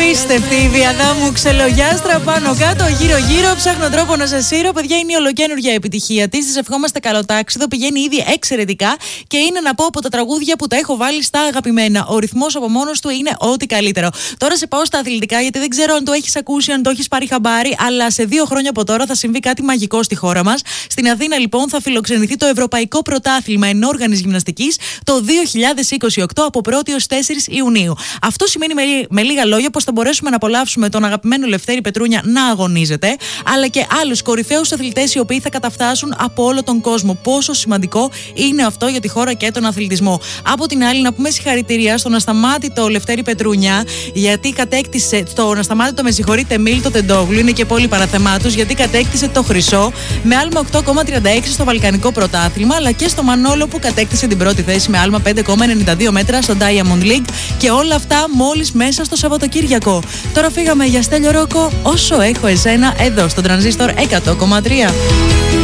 Απίστευτη η Διαδά μου, ξελογιάστρα πάνω κάτω, γύρω-γύρω. Ψάχνω τρόπο να σε σύρω. Παιδιά, είναι η ολοκαίνουργια επιτυχία τη. Τη ευχόμαστε καλό τάξιδο. Πηγαίνει ήδη εξαιρετικά και είναι να πω από τα τραγούδια που τα έχω βάλει στα αγαπημένα. Ο ρυθμός από μόνος του είναι ό,τι καλύτερο. Τώρα σε πάω στα αθλητικά, γιατί δεν ξέρω αν το έχεις ακούσει, αν το έχεις πάρει χαμπάρι, αλλά σε 2 χρόνια από τώρα θα συμβεί κάτι μαγικό στη χώρα μας. Στην Αθήνα, λοιπόν, θα φιλοξενηθεί το Ευρωπαϊκό Πρωτάθλημα Ενόργανης Γυμναστικής το 2028 από 1η έως 4 Ιουνίου. Αυτό σημαίνει με λίγα λόγια πως θα μπορέσουμε να απολαύσουμε τον αγαπημένο Λευτέρη Πετρούνια να αγωνίζεται, αλλά και άλλους κορυφαίους αθλητές οι οποίοι θα καταφτάσουν από όλο τον κόσμο. Πόσο σημαντικό είναι αυτό για τη χώρα και τον αθλητισμό. Από την άλλη, να πούμε συγχαρητήρια στον ασταμάτητο Λευτέρη Πετρούνια, γιατί κατέκτησε. Στον ασταμάτητο, με συγχωρείτε, Μίλτο Τεντόγλου, είναι και πολύ παραθεμάτους, γιατί κατέκτησε το χρυσό με άλμα 8,36 στο Βαλκανικό Πρωτάθλημα, αλλά και στο Μανόλο που κατέκτησε την πρώτη θέση με άλμα 5,92 μέτρα στο Diamond League. Και όλα αυτά μόλις μέσα στο Σαββατοκύριακο. Τώρα φύγαμε για Στέλιο Ρόκο, όσο έχω εσένα, εδώ στο Τρανζίστορ 100,3.